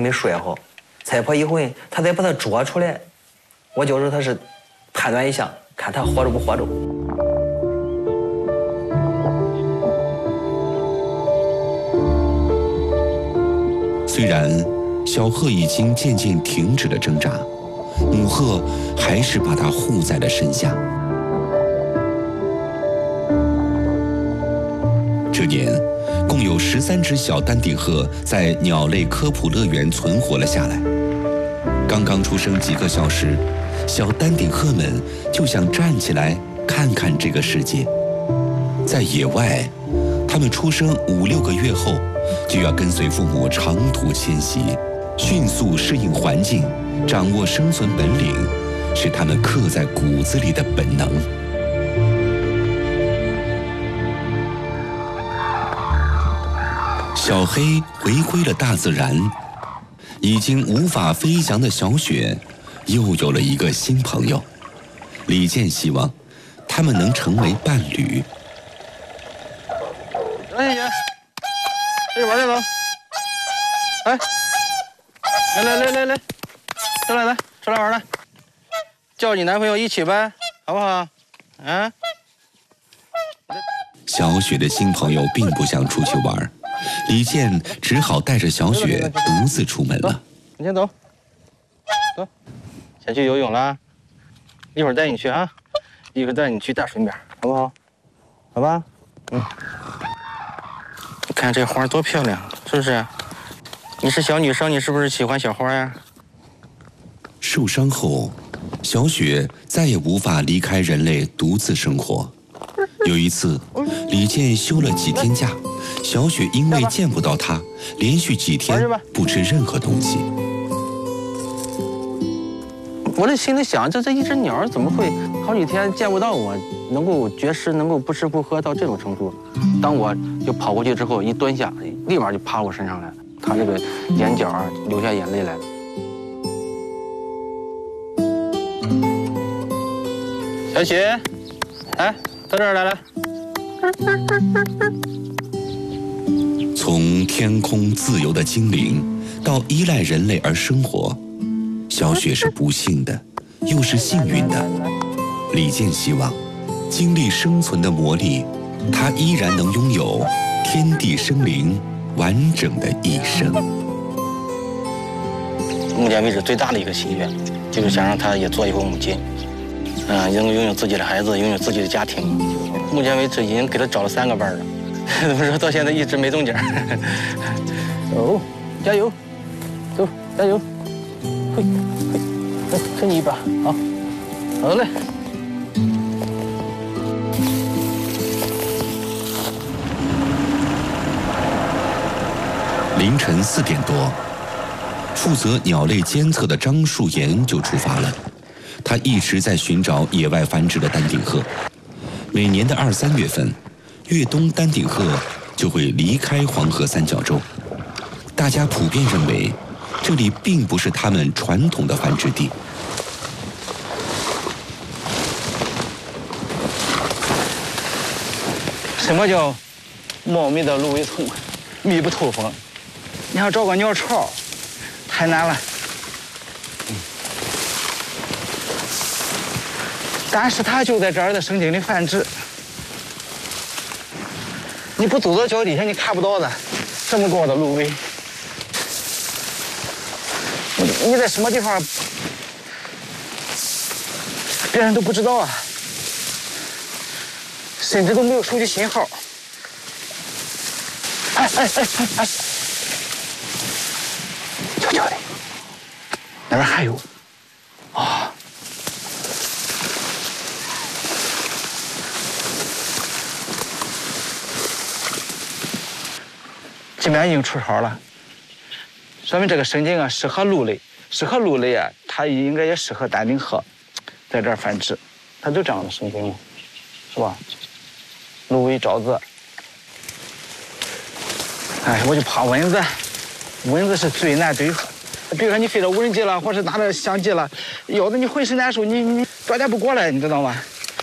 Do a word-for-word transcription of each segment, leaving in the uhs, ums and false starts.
没摔好，踩破一回，他再把它捉出来，我就是他是判断一下，看他活着不活着。 虽然小鹤已经渐渐停止了挣扎，母鹤还是把它护在了身下。这年，共有十三只小丹顶鹤在鸟类科普乐园存活了下来。刚刚出生几个小时，小丹顶鹤们就想站起来看看这个世界。在野外，它们出生五六个月后，就要跟随父母长途迁徙，迅速适应环境，掌握生存本领，是它们刻在骨子里的本能。小黑回归了大自然，已经无法飞翔的小雪又有了一个新朋友。李健希望他们能成为伴侣。 来，姐姐，出去玩去走。来，来来来来来，上来来，出来玩来。叫你男朋友一起呗，好不好？啊？ 小雪的新朋友并不想出去玩，李健只好带着小雪独自出门了。 你先走，走，先去游泳了，一会儿带你去啊，一会儿带你去大水边，好不好？好吧？嗯。你看这花多漂亮，是不是？你是小女生，你是不是喜欢小花呀？ 受伤后，小雪再也无法离开人类独自生活。有一次，李健休了几天假，小雪因为见不到他，连续几天不吃任何东西。 我这心里想，这这一只鸟怎么会好几天见不到我，能够绝食，能够不吃不喝到这种程度？当我就跑过去之后，一蹲下，立马就趴我身上来，它这个眼角啊流下眼泪来了。小雪，来，到这儿来了。 从天空自由的精灵到依赖人类而生活，小雪是不幸的，又是幸运的。李健希望，经历生存的磨砺，他依然能拥有天地生灵完整的一生。 目前为止最大的一个心愿，就是想让他也做一回母亲，嗯、呃，能够拥有自己的孩子，拥有自己的家庭。目前为止已经给他找了三个伴了，怎么说到现在一直没动静。哦，加油，走，加油，会会，来推你一把，好，好嘞。 凌晨四点多，负责鸟类监测的张树岩就出发了。他一直在寻找野外繁殖的丹顶鹤。每年的二三月份，越冬丹顶鹤就会离开黄河三角洲。大家普遍认为，这里并不是它们传统的繁殖地。 什么叫茂密的芦苇丛，密不透风？你要找个鸟巢，太难了。嗯，但是它就在这儿的生境里繁殖，你不走到脚底下，你看不到的，这么高的芦苇。你你在什么地方，别人都不知道啊，甚至都没有手机信号。哎哎哎哎哎！悄悄的，那边还有啊！这边已经出巢了，说明这个生境啊适合鹿类，适合鹿类啊，它应该也适合丹顶鹤在这儿繁殖，它就这样的生境嘛，是吧？芦苇沼泽。哎，我就怕蚊子，蚊子是最难对付。比如说你飞着无人机了，或是拿着相机了，咬得你浑身难受，你你转点不过来，你知道吗？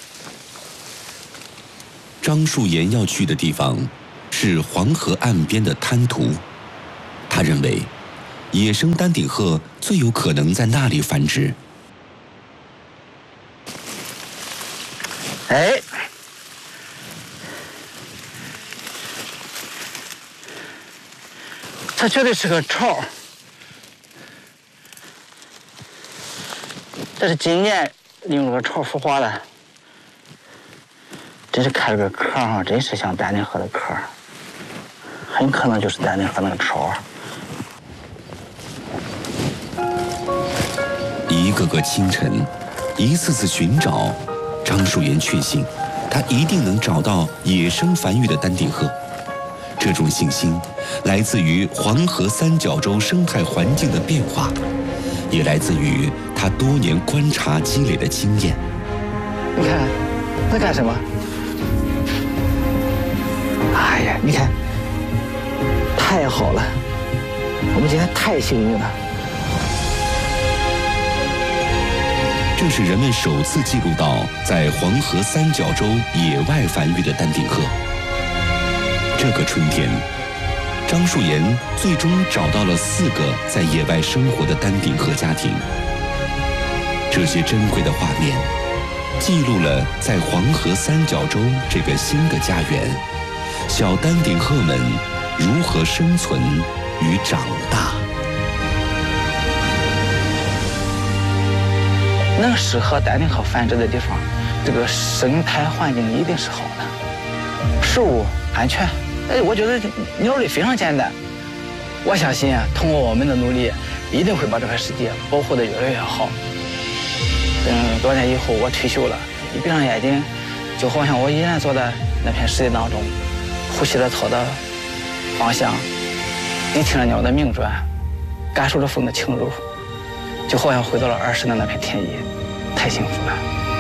张树岩要去的地方是黄河岸边的滩涂，他认为， 野生丹顶鹤最有可能在那里繁殖。 哎，这绝对是个巢。这是今年用这个巢孵化的，这是开了个壳哈，真是像丹顶鹤的壳，很可能就是丹顶鹤那个巢。 一个个清晨，一次次寻找，张树岩确信，他一定能找到野生繁育的丹顶鹤。这种信心来自于黄河三角洲生态环境的变化，也来自于他多年观察积累的经验。 你看，在干什么？哎呀，你看，太好了，我们今天太幸运了。 这是人们首次记录到在黄河三角洲野外繁育的丹顶鹤。这个春天，张树岩最终找到了四个在野外生活的丹顶鹤家庭。这些珍贵的画面，记录了在黄河三角洲这个新的家园，小丹顶鹤们如何生存与长大。 能适合丹顶鹤繁殖的地方，这个生态环境一定是好的，食物安全。哎，我觉得鸟类非常简单。我相信啊，通过我们的努力，一定会把这块世界保护得越来越好。嗯，多年以后我退休了，一闭上眼睛，就好像我依然坐在那片世界当中，呼吸着草的芳香，聆听着鸟的鸣转，感受着风的轻柔，就好像回到了儿时的那片田野，太幸福了。